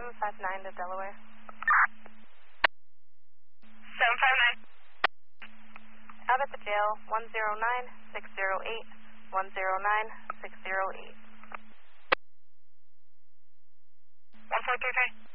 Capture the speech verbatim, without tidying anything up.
seven five nine to Delaware. seven five nine. Out at the jail, one zero nine six zero eight, one zero nine six zero eight. one four three three.